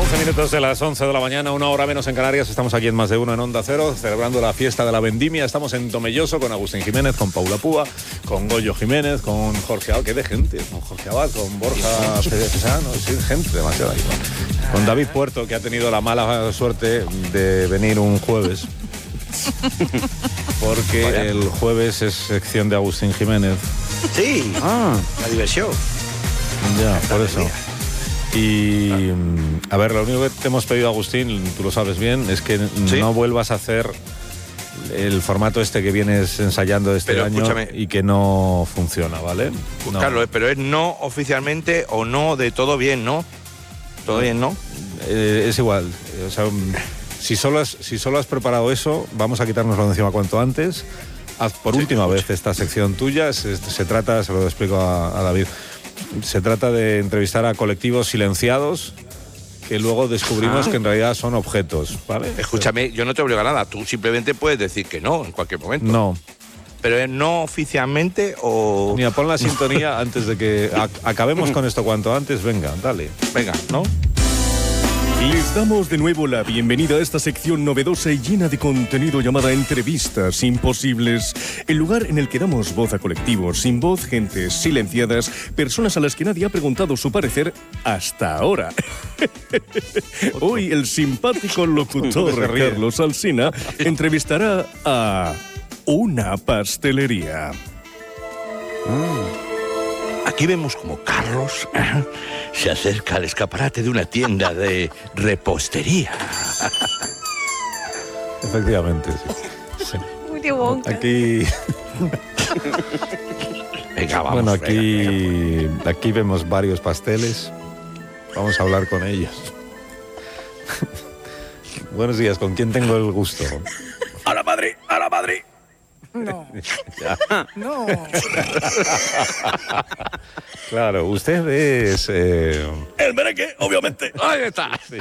11 minutos de las 11 de la mañana, una hora menos en Canarias. Estamos aquí en Más de Uno en Onda Cero, celebrando la fiesta de la vendimia. Estamos en Tomelloso con Agustín Jiménez, con Paula Púa, con Goyo Jiménez, con Jorge Abad, que de gente, con Jorge Abad, con Borja Pesano, sí, gente demasiado ahí. Con David Puerto, que ha tenido la mala suerte de venir un jueves. Porque el jueves es sección de Agustín Jiménez. Sí, la diversión. Ya, por eso. Y, a ver, lo único que te hemos pedido, Agustín, tú lo sabes bien, es que no vuelvas a hacer el formato este que vienes ensayando este año y que no funciona, ¿vale? No. Carlos, pero es no oficialmente o no de todo bien, ¿no? Todo bien, ¿no? Es igual. O sea, si solo has preparado eso, vamos a quitárnoslo de encima cuanto antes. Haz por última vez esta sección tuya. Se trata, se lo explico a David, se trata de entrevistar a colectivos silenciados que luego descubrimos que en realidad son objetos, ¿vale? Escúchame, yo no te obligo a nada, tú simplemente puedes decir que no en cualquier momento. No. ¿Pero es no oficialmente o...? Mira, pon la sintonía antes de que acabemos con esto cuanto antes. Venga, dale. Venga, ¿no? Les damos de nuevo la bienvenida a esta sección novedosa y llena de contenido llamada Entrevistas Imposibles, el lugar en el que damos voz a colectivos sin voz, gentes silenciadas, personas a las que nadie ha preguntado su parecer hasta ahora. Hoy el simpático locutor Carlos Alsina entrevistará a una pastelería. Aquí vemos como Carlos se acerca al escaparate de una tienda de repostería. Efectivamente, sí. Aquí... Venga, vamos. Bueno, aquí vemos varios pasteles. Vamos a hablar con ellos. Buenos días, ¿con quién tengo el gusto? ¡A la Madrid! ¡A la Madrid! No. No. Claro, usted es... El merengue, obviamente. Ahí está. Sí.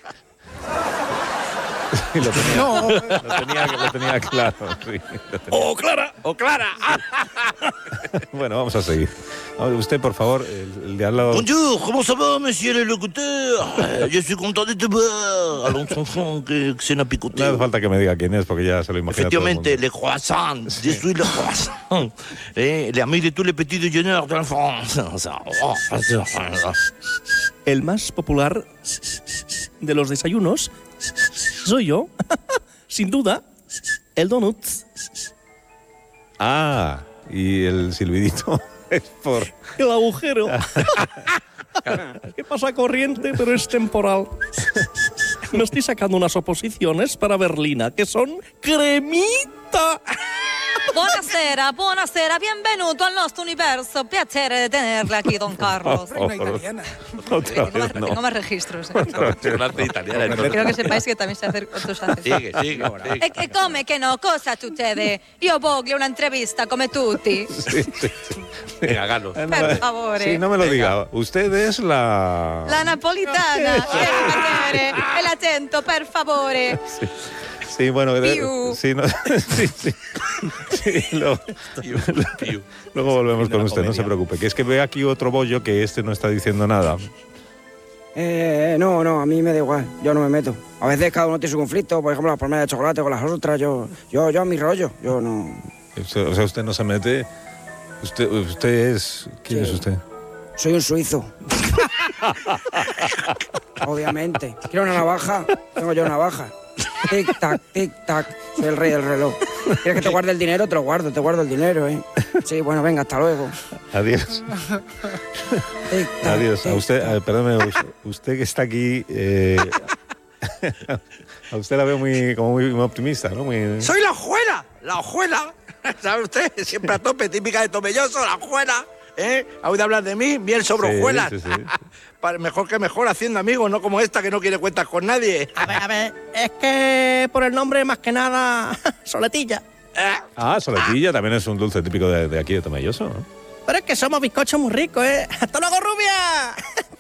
Sí, lo tenía claro. Sí, ¡O Clara! ¡O Clara! Bueno, vamos a seguir. Usted, por favor, el de al lado... Bonjour, ¿cómo se va, monsieur le locuteur? Je suis content de te voir. Allons, enfant, que c'est una picoté. No hace falta que me diga quién es, porque ya se lo imagina Efectivamente, todo el le croissant. Sí. Je suis le croissant. L'ami de tous les petits déjeuners de la France. El más popular de los desayunos soy yo, sin duda, el donut. Ah, y el silbidito es por... El agujero. ¿Qué pasa, corriente? Pero es temporal. Me estoy sacando unas oposiciones para Berlina, que son cremita. Buonasera, benvenuto al nostro universo. Piacere tenerle aquí, don Carlos. Una italiana. No me registro. italiana. Quiero que sepáis que también sé hacer otros acentos. Sigue. E come che no? Cosa succede? Io voglio una entrevista come tutti. Sí. Venga, Carlos. Per favore. Sí, no me lo diga. Usted es la... La napolitana. El acento, per favore. Sí, bueno... Piu. Sí, no, sí. Luego volvemos con usted, no se preocupe. Que es que ve aquí otro bollo que este no está diciendo nada. No, a mí me da igual, yo no me meto. A veces cada uno tiene su conflicto, por ejemplo, las palmeras de chocolate con las otras, yo a mi rollo, yo no... O sea, usted no se mete. Usted es... ¿Quién es usted? Soy un suizo. Obviamente. ¿Quiero una navaja? Tengo yo una navaja. Tic-tac, tic-tac. Soy el rey del reloj. ¿Quieres que te guarde el dinero? Te guardo el dinero, ¿eh? Sí, bueno, venga, hasta luego. Adiós. Tic-tac, Adiós. A usted, tic-tac. perdóneme, usted que está aquí... a usted la veo muy optimista, ¿no? ¡Soy la hojuela! ¿Sabe usted? Siempre a tope, típica de Tomelloso, la hojuela. ¿Ha oído hablar de mí? Miel sobre hojuelas. Sí. Mejor que mejor haciendo amigos, no como esta que no quiere cuentas con nadie. A ver, es que por el nombre más que nada, Soletilla. Ah, soletilla también es un dulce típico de aquí de Tomelloso, ¿no? Pero es que somos bizcochos muy ricos, ¿eh? ¡Hasta luego, rubia!